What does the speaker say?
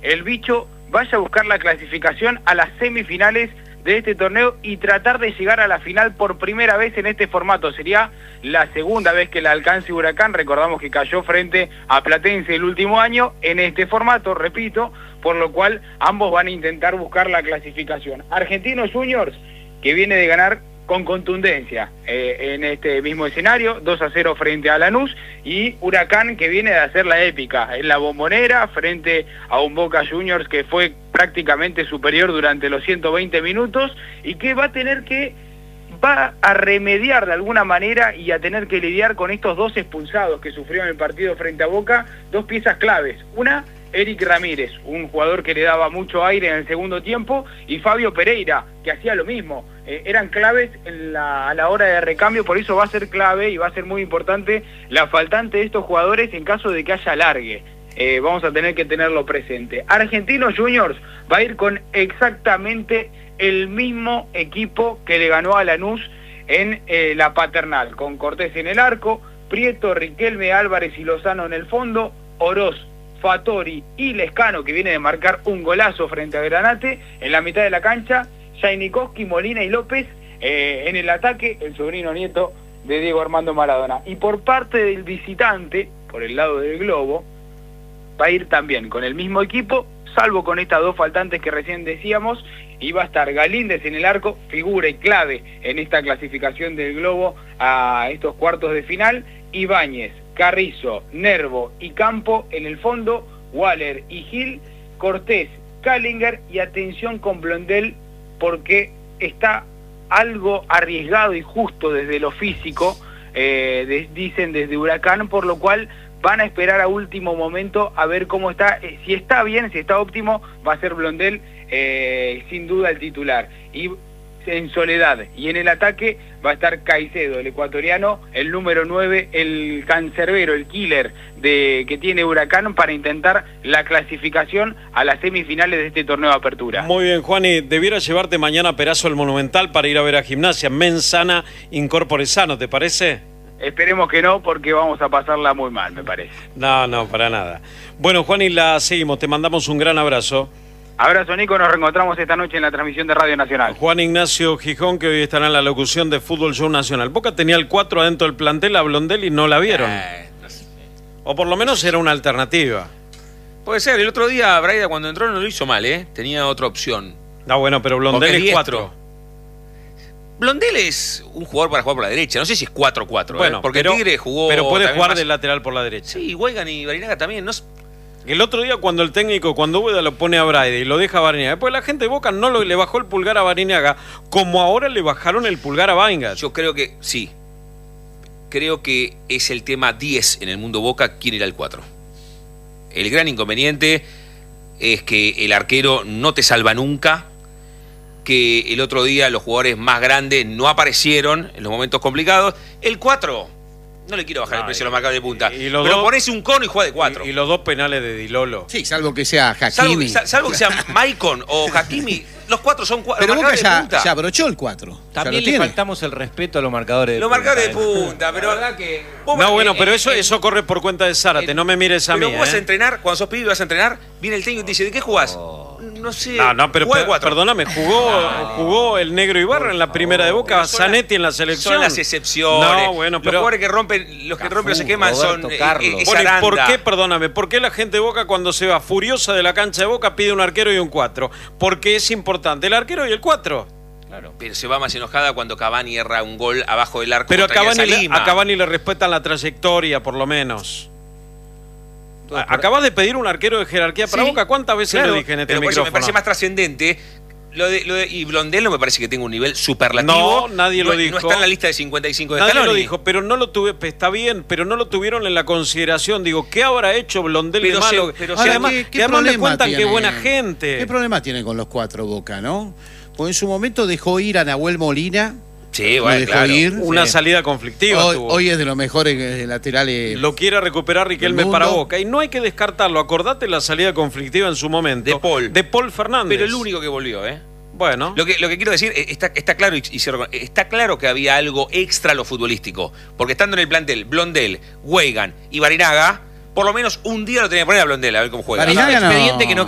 el bicho vaya a buscar la clasificación a las semifinales de este torneo y tratar de llegar a la final por primera vez en este formato. Sería la segunda vez que la alcance Huracán. Recordamos que cayó frente a Platense el último año en este formato, repito, por lo cual ambos van a intentar buscar la clasificación. Argentinos Juniors, que viene de ganar con contundencia en este mismo escenario, 2-0 frente a Lanús, y Huracán, que viene de hacer la épica en la Bombonera frente a un Boca Juniors que fue prácticamente superior durante los 120 minutos y que va a remediar de alguna manera y a tener que lidiar con estos dos expulsados que sufrió en el partido frente a Boca, dos piezas claves. Una, Eric Ramírez, un jugador que le daba mucho aire en el segundo tiempo, y Fabio Pereira, que hacía lo mismo. Eran claves a la hora de recambio, por eso va a ser clave y va a ser muy importante la faltante de estos jugadores en caso de que haya alargue. Vamos a tener que tenerlo presente. Argentinos Juniors va a ir con exactamente el mismo equipo que le ganó a Lanús en la Paternal, con Cortés en el arco, Prieto, Riquelme, Álvarez y Lozano en el fondo, Oroz, Fattori y Lescano, que viene de marcar un golazo frente a Granate, en la mitad de la cancha, Jainikowski, Molina y López en el ataque, el sobrino nieto de Diego Armando Maradona. Y por parte del visitante, por el lado del globo, va a ir también con el mismo equipo, salvo con estas dos faltantes que recién decíamos, y va a estar Galíndez en el arco, figura y clave en esta clasificación del globo a estos cuartos de final, Ibáñez, Carrizo, Nervo y Campo en el fondo, Waller y Gil, Cortés, Callinger, y atención con Blondel porque está algo arriesgado y justo desde lo físico, dicen desde Huracán, por lo cual van a esperar a último momento a ver cómo está, si está bien, si está óptimo, va a ser Blondel sin duda el titular. Y en Soledad y en el ataque va a estar Caicedo, el ecuatoriano, el número 9, el cancerbero, el killer que tiene Huracán para intentar la clasificación a las semifinales de este torneo de apertura. Muy bien, Juani, debiera llevarte mañana a Perazo el Monumental para ir a ver a Gimnasia. Mens sana, incorpore sano, ¿te parece? Esperemos que no, porque vamos a pasarla muy mal, me parece. No, para nada. Bueno, Juani, la seguimos, te mandamos un gran abrazo. Abrazo, Nico, nos reencontramos esta noche en la transmisión de Radio Nacional. Juan Ignacio Gijón, que hoy estará en la locución de Fútbol Show Nacional. Boca tenía el 4 adentro del plantel, a Blondel, y no la vieron. No sé. O por lo menos era una alternativa. Puede ser, el otro día Braida cuando entró no lo hizo mal, tenía otra opción. No, bueno, pero Blondel es 4. Blondel es un jugador para jugar por la derecha, no sé si es 4-4, bueno, porque Tigre jugó... Pero puede jugar más de lateral por la derecha. Sí, Weigand y Barinaga también, no. El otro día cuando el técnico, cuando Úbeda lo pone a Braida y lo deja a Barinaga, después la gente de Boca no le bajó el pulgar a Barinaga, como ahora le bajaron el pulgar a Weigand. Yo creo que sí. Creo que es el tema 10 en el mundo Boca, quién era el 4. El gran inconveniente es que el arquero no te salva nunca, que el otro día los jugadores más grandes no aparecieron en los momentos complicados. El 4... No le quiero bajar el precio a los marcadores de punta. Pero ponés un cono y juega de 4. Y los dos penales de Di Lolo. Sí, salvo que sea Hakimi. Salvo que sea Maicon o Hakimi. Los 4 son 4. Pero Boca ya abrochó el 4. También le faltamos el respeto a los marcadores de punta. Los marcadores de punta, pero... verdad que... No, bueno, pero eso corre por cuenta de Zárate, no me mires a mí. Pero vos vas a entrenar, cuando sos pibe vas a entrenar, viene el técnico y te dice, ¿de qué jugás? No sé. No, pero perdóname, jugó el Negro Ibarra en la primera de Boca, Zanetti en la selección. Son las excepciones. No, bueno, pero... Los jugadores que rompen, los que rompen los esquemas son... ¿Por qué, perdóname, por qué la gente de Boca cuando se va furiosa de la cancha de Boca pide un arquero y un 4? Porque es importante el arquero y el 4. Claro. Pero se va más enojada cuando Cavani erra un gol abajo del arco. Pero a Cavani le respetan la trayectoria, por lo menos. Acabas de pedir un arquero de jerarquía para Boca. ¿Cuántas veces lo dije en este micrófono? Me parece más trascendente. Y Blondel no me parece que tenga un nivel superlativo. No, nadie lo dijo. No está en la lista de 55 de Scaloni. Nadie lo dijo, pero no lo tuve. Está bien, pero no lo tuvieron en la consideración. Digo, ¿qué habrá hecho Blondel de malo? Además le cuentan que buena gente. ¿Qué problema tiene con los 4 Boca, no? Porque en su momento dejó ir a Nahuel Molina. Sí, bueno, claro. Una salida conflictiva. Hoy es de los mejores laterales. Lo quiere recuperar Riquelme para Boca. Y no hay que descartarlo. Acordate la salida conflictiva en su momento. De Paul Fernández. Pero el único que volvió, Bueno. Lo que quiero decir, está claro está claro que había algo extra a lo futbolístico. Porque estando en el plantel Blondel, Weigand y Barinaga, por lo menos un día lo tenía que poner a Blondel a ver cómo juega. Barinaga no.